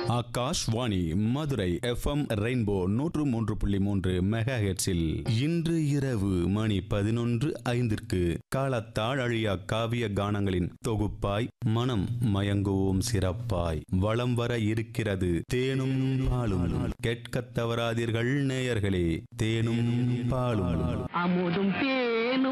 Akashvani Madurai FM rainbow 103.3 mega ஹெர்ட்ஸில் இன்று இரவு மணி 11:05 காலத்தால் அழியா காவிய கானங்களின் தொகுப்பாய் மனம் மயங்குவோம் சிறப்பாய் வலம் வர இருக்கிறது தேனும் பாலும். கேட்கத் தவறாதீர்கள் நேயர்களே, தேனும் பாலும். அமுதும்